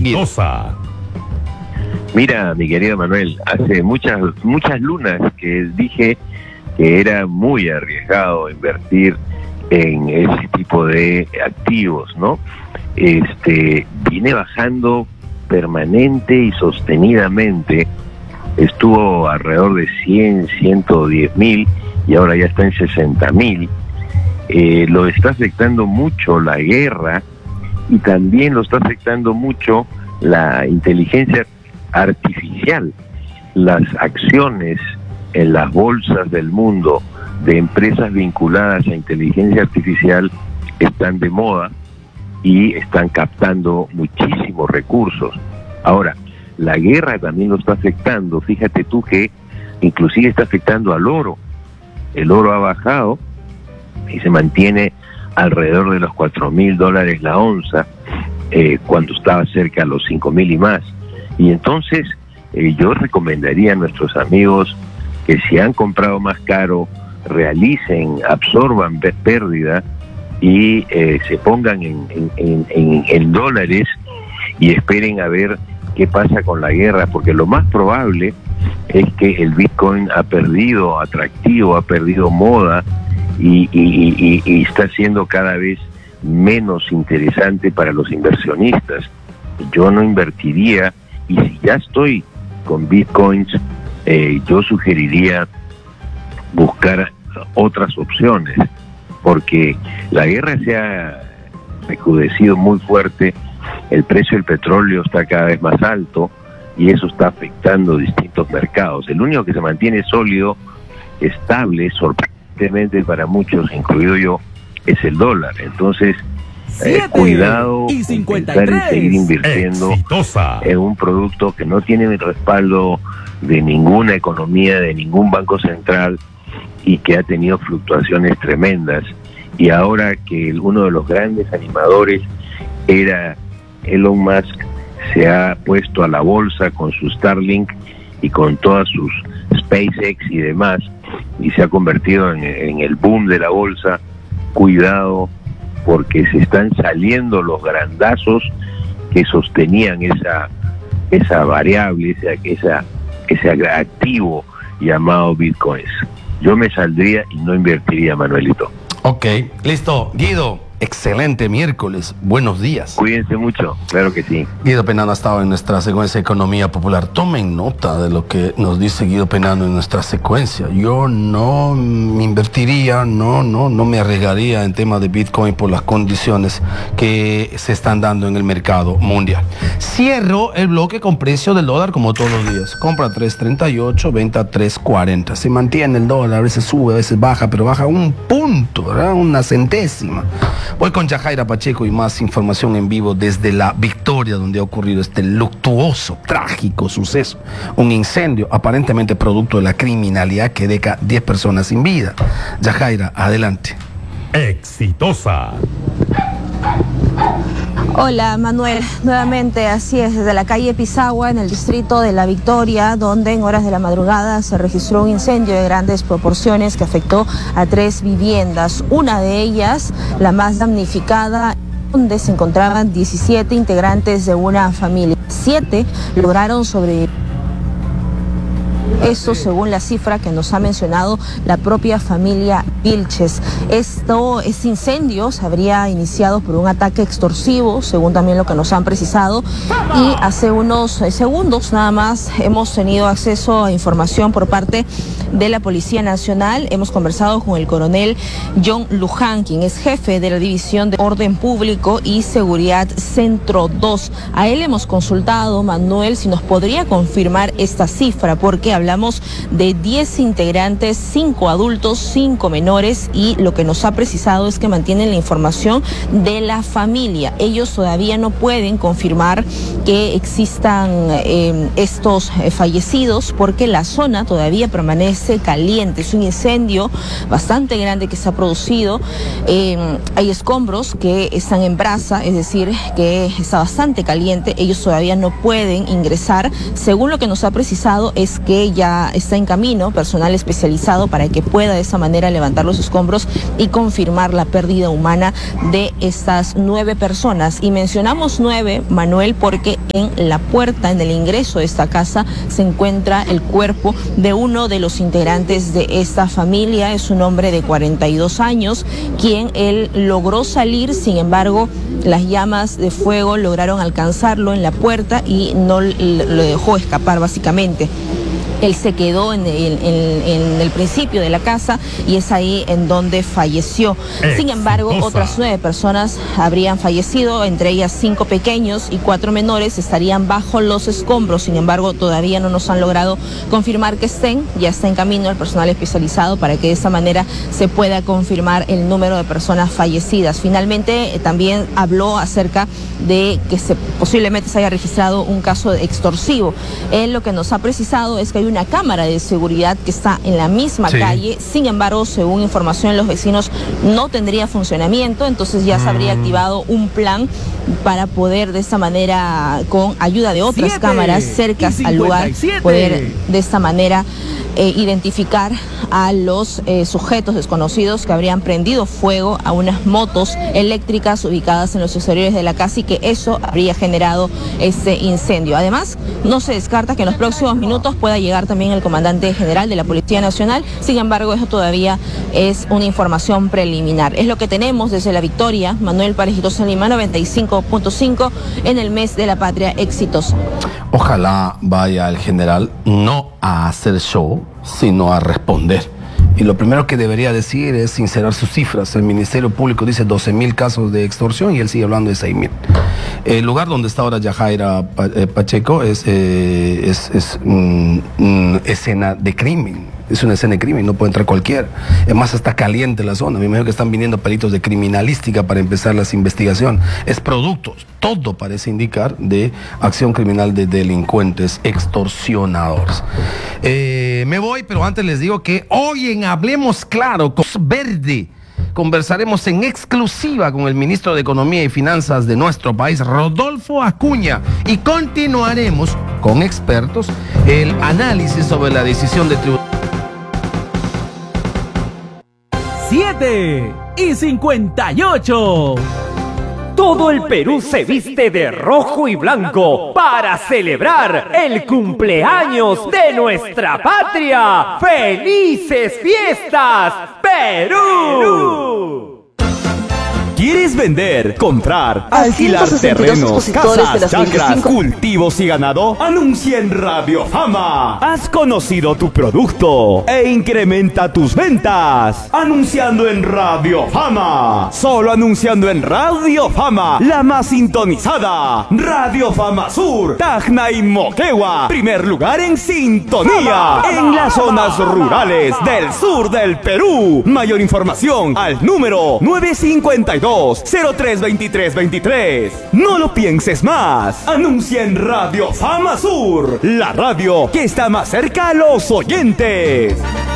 Exitosa. Mira, mi querido Manuel, hace muchas lunas que dije que era muy arriesgado invertir en ese tipo de activos, ¿no? Viene bajando permanente y sostenidamente, estuvo alrededor de 110.000 y ahora ya está en 60.000. Lo está afectando mucho la guerra y también lo está afectando mucho la inteligencia artificial. Las acciones en las bolsas del mundo de empresas vinculadas a inteligencia artificial están de moda y están captando muchísimos recursos. Ahora, la guerra también lo está afectando. Fíjate tú que inclusive está afectando al oro. El oro ha bajado y se mantiene alrededor de los $4.000 la onza, cuando estaba cerca a los 5.000 y más. Y entonces yo recomendaría a nuestros amigos que si han comprado más caro, absorban pérdida y se pongan en dólares y esperen a ver qué pasa con la guerra, porque lo más probable es que el Bitcoin ha perdido atractivo, ha perdido moda y está siendo cada vez menos interesante para los inversionistas. Yo no invertiría, y si ya estoy con Bitcoins, yo sugeriría buscar otras opciones, porque la guerra se ha recrudecido muy fuerte, el precio del petróleo está cada vez más alto y eso está afectando distintos mercados. El único que se mantiene sólido, estable, sorprendentemente para muchos, incluido yo, es el dólar. Entonces, cuidado en pensar en seguir invirtiendo en un producto que no tiene el respaldo de ninguna economía, de ningún banco central, y que ha tenido fluctuaciones tremendas. Y ahora que uno de los grandes animadores era Elon Musk, se ha puesto a la bolsa con su Starlink y con todas sus SpaceX y demás, y se ha convertido en el boom de la bolsa. Cuidado, porque se están saliendo los grandazos que sostenían esa variable, ese activo llamado Bitcoins. Yo me saldría y no invertiría, Manuelito. Ok, listo. Guido, excelente miércoles. Buenos días. Cuídense mucho, claro que sí. Guido Penano ha estado en nuestra secuencia de Economía Popular. Tomen nota de lo que nos dice Guido Penano en nuestra secuencia. Yo no me invertiría, no me arriesgaría en tema de Bitcoin por las condiciones que se están dando en el mercado mundial. Cierro el bloque con precio del dólar como todos los días. Compra 3.38, venta 3.40. Se mantiene el dólar, a veces sube, a veces baja, pero baja un punto, ¿verdad? Una centésima. Voy con Yajaira Pacheco y más información en vivo desde La Victoria, donde ha ocurrido este luctuoso, trágico suceso. Un incendio aparentemente producto de la criminalidad que deja 10 personas sin vida. Yajaira, adelante. Exitosa. Hola Manuel, nuevamente así es, desde la calle Pisagua, en el distrito de La Victoria, donde en horas de la madrugada se registró un incendio de grandes proporciones que afectó a 3 viviendas. Una de ellas, la más damnificada, donde se encontraban 17 integrantes de una familia. 7 lograron sobrevivir. Esto según la cifra que nos ha mencionado la propia familia Vilches. Este incendio se habría iniciado por un ataque extorsivo, según también lo que nos han precisado, y hace unos segundos nada más hemos tenido acceso a información por parte de la Policía Nacional. Hemos conversado con el coronel John Luján, quien es jefe de la División de Orden Público y Seguridad Centro 2. A él hemos consultado, Manuel, si nos podría confirmar esta cifra, porque hablamos de 10 integrantes, 5 adultos, 5 menores, y lo que nos ha precisado es que mantienen la información de la familia. Ellos todavía no pueden confirmar que existan estos fallecidos, porque la zona todavía permanece caliente. Es un incendio bastante grande que se ha producido. Hay escombros que están en brasa, es decir, que está bastante caliente. Ellos todavía no pueden ingresar. Según lo que nos ha precisado es que ya está en camino personal especializado para que pueda de esa manera levantar los escombros y confirmar la pérdida humana de estas 9 personas. Y mencionamos 9, Manuel, porque en la puerta, en el ingreso de esta casa, se encuentra el cuerpo de uno de los integrantes de esta familia. Es un hombre de 42 años, quien él logró salir, sin embargo, las llamas de fuego lograron alcanzarlo en la puerta y no lo dejó escapar, básicamente. Él se quedó en el principio de la casa y es ahí en donde falleció. Sin embargo, otras 9 personas habrían fallecido, entre ellas 5 pequeños y 4 menores estarían bajo los escombros. Sin embargo, todavía no nos han logrado confirmar que estén. Ya está en camino el personal especializado para que de esa manera se pueda confirmar el número de personas fallecidas. Finalmente, también habló acerca de que posiblemente se haya registrado un caso extorsivo. Él lo que nos ha precisado es que hay una cámara de seguridad que está en la misma calle, sin embargo, según información de los vecinos, no tendría funcionamiento, entonces ya se habría activado un plan para poder de esta manera, con ayuda de otras cámaras cercas al lugar, poder de esta manera identificar a los sujetos desconocidos que habrían prendido fuego a unas motos eléctricas ubicadas en los exteriores de la casa y que eso habría generado este incendio. Además, no se descarta que en los próximos minutos pueda llegar también el comandante general de la Policía Nacional. Sin embargo, eso todavía es una información preliminar. Es lo que tenemos desde La Victoria. Manuel Parejitosa Lima, 95.5 en el mes de la patria exitoso. Ojalá vaya el general no a hacer show, sino a responder. Y lo primero que debería decir es sincerar sus cifras. El Ministerio Público dice 12.000 casos de extorsión y él sigue hablando de 6.000. El lugar donde está ahora Yajaira Pacheco es escena de crimen. Es una escena de crimen, no puede entrar cualquiera. Es más, está caliente la zona. Me imagino que están viniendo peritos de criminalística para empezar las investigaciones. Es producto, todo parece indicar, de acción criminal de delincuentes extorsionadores. Me voy, pero antes les digo que hoy en Hablemos Claro con Verde conversaremos en exclusiva con el ministro de Economía y Finanzas de nuestro país, Rodolfo Acuña, y continuaremos con expertos el análisis sobre la decisión de tribunal. 7:58. Todo el Perú se viste de rojo y blanco para celebrar el cumpleaños de nuestra patria. ¡Felices fiestas, Perú! ¿Quieres vender, comprar, alquilar terrenos, casas, chacras, cultivos y ganado? Anuncia en Radio Fama. Has conocido tu producto e incrementa tus ventas. Anunciando en Radio Fama. Solo anunciando en Radio Fama, la más sintonizada. Radio Fama Sur, Tacna y Moquegua. Primer lugar en sintonía en las zonas rurales del sur del Perú. Mayor información al número 952-032323. No lo pienses más. Anuncia en Radio Fama Sur, la radio que está más cerca a los oyentes.